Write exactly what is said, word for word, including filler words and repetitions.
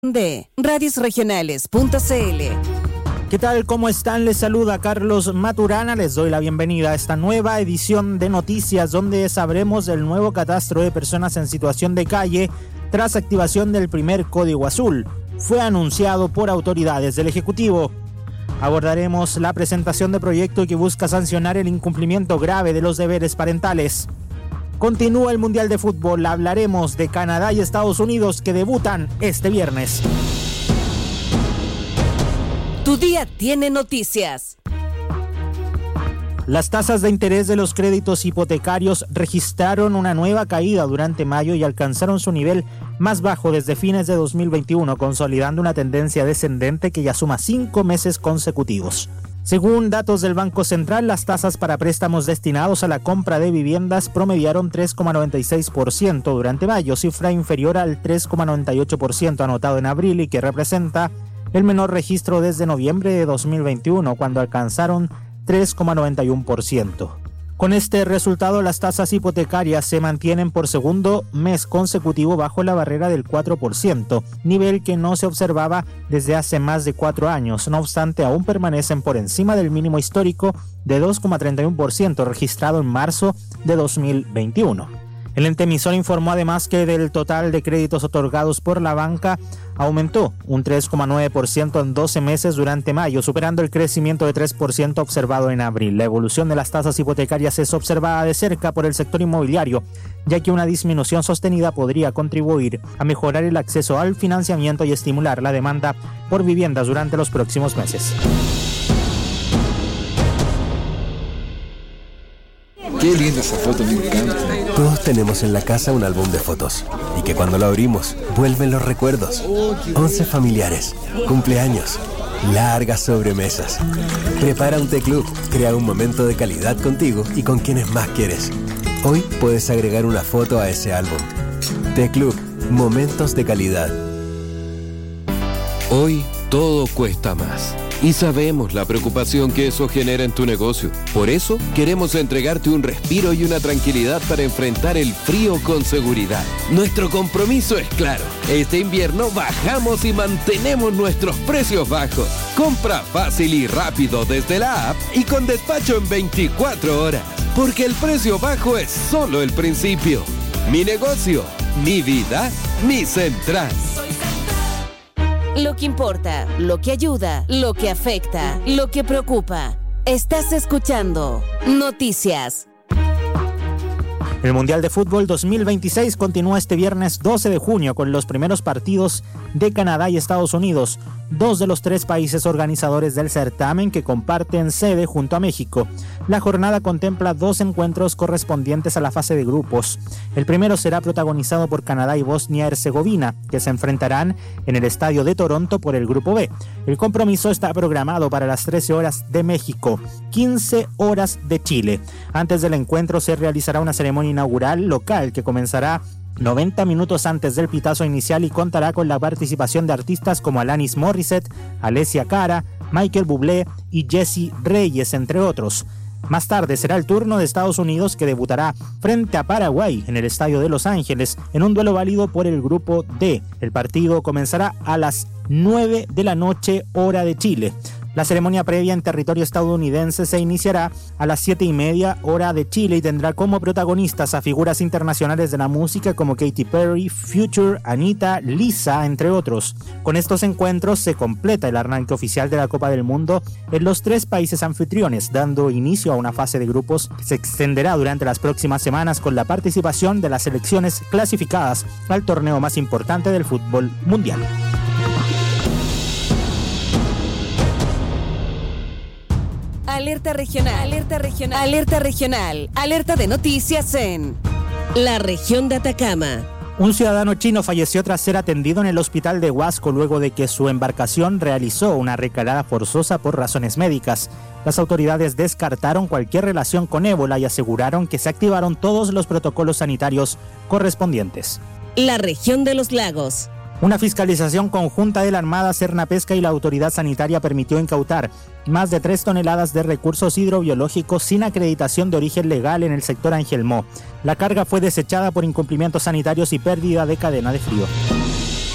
de radios regionales punto c l. ¿Qué tal? ¿Cómo están? Les saluda Carlos Maturana. Les doy la bienvenida a esta nueva edición de noticias donde sabremos del nuevo catastro de personas en situación de calle tras activación del primer Código Azul. Fue anunciado por autoridades del Ejecutivo. Abordaremos la presentación de proyecto que busca sancionar el incumplimiento grave de los deberes parentales. Continúa el Mundial de Fútbol. Hablaremos de Canadá y Estados Unidos que debutan este viernes. Tu día tiene noticias. Las tasas de interés de los créditos hipotecarios registraron una nueva caída durante mayo y alcanzaron su nivel más bajo desde fines de dos mil veintiuno, consolidando una tendencia descendente que ya suma cinco meses consecutivos. Según datos del Banco Central, las tasas para préstamos destinados a la compra de viviendas promediaron tres coma noventa y seis por ciento durante mayo, cifra inferior al tres coma noventa y ocho por ciento anotado en abril y que representa el menor registro desde noviembre de dos mil veintiuno, cuando alcanzaron tres coma noventa y uno por ciento. Con este resultado, las tasas hipotecarias se mantienen por segundo mes consecutivo bajo la barrera del cuatro por ciento, nivel que no se observaba desde hace más de cuatro años. No obstante, aún permanecen por encima del mínimo histórico de dos coma treinta y uno por ciento registrado en marzo de dos mil veintiuno. El ente emisor informó además que del total de créditos otorgados por la banca aumentó un tres coma nueve por ciento en doce meses durante mayo, superando el crecimiento de tres por ciento observado en abril. La evolución de las tasas hipotecarias es observada de cerca por el sector inmobiliario, ya que una disminución sostenida podría contribuir a mejorar el acceso al financiamiento y estimular la demanda por viviendas durante los próximos meses. Qué linda esa foto, me encanta. Todos tenemos en la casa un álbum de fotos y que cuando lo abrimos vuelven los recuerdos. Once familiares, cumpleaños, largas sobremesas. Prepara un Té Club, crea un momento de calidad contigo y con quienes más quieres. Hoy puedes agregar una foto a ese álbum. Té Club, momentos de calidad. Hoy todo cuesta más. Y sabemos la preocupación que eso genera en tu negocio. Por eso, queremos entregarte un respiro y una tranquilidad para enfrentar el frío con seguridad. Nuestro compromiso es claro. Este invierno bajamos y mantenemos nuestros precios bajos. Compra fácil y rápido desde la app y con despacho en veinticuatro horas. Porque el precio bajo es solo el principio. Mi negocio, mi vida, mi Central. Lo que importa, lo que ayuda, lo que afecta, lo que preocupa. Estás escuchando Noticias. El Mundial de Fútbol dos mil veintiséis continúa este viernes doce de junio con los primeros partidos de Canadá y Estados Unidos, dos de los tres países organizadores del certamen que comparten sede junto a México. La jornada contempla dos encuentros correspondientes a la fase de grupos. El primero será protagonizado por Canadá y Bosnia-Herzegovina, que se enfrentarán en el estadio de Toronto por el Grupo B. El compromiso está programado para las trece horas de México, quince horas de Chile. Antes del encuentro se realizará una ceremonia inaugural local que comenzará noventa minutos antes del pitazo inicial y contará con la participación de artistas como Alanis Morissette, Alessia Cara, Michael Bublé y Jessie Reyes, entre otros. Más tarde será el turno de Estados Unidos, que debutará frente a Paraguay en el estadio de Los Ángeles en un duelo válido por el Grupo D. El partido comenzará a las nueve de la noche, hora de Chile. La ceremonia previa en territorio estadounidense se iniciará a las siete y media hora de Chile y tendrá como protagonistas a figuras internacionales de la música como Katy Perry, Future, Anita, Lisa, entre otros. Con estos encuentros se completa el arranque oficial de la Copa del Mundo en los tres países anfitriones, dando inicio a una fase de grupos que se extenderá durante las próximas semanas con la participación de las selecciones clasificadas al torneo más importante del fútbol mundial. Alerta regional, alerta regional, alerta regional, alerta de noticias en la región de Atacama. Un ciudadano chino falleció tras ser atendido en el hospital de Huasco luego de que su embarcación realizó una recalada forzosa por razones médicas. Las autoridades descartaron cualquier relación con ébola y aseguraron que se activaron todos los protocolos sanitarios correspondientes. La región de los lagos. Una fiscalización conjunta de la Armada, Cernapesca y la Autoridad Sanitaria permitió incautar más de tres toneladas de recursos hidrobiológicos sin acreditación de origen legal en el sector Angelmó. La carga fue desechada por incumplimientos sanitarios y pérdida de cadena de frío.